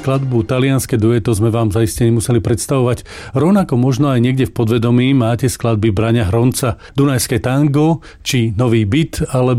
skladbu Talianske dueto sme vám zaiste nemuseli predstavovať. Rovnako možno aj niekde v podvedomí máte skladby Braňa Hronca, Dunajské tango či Nový byt alebo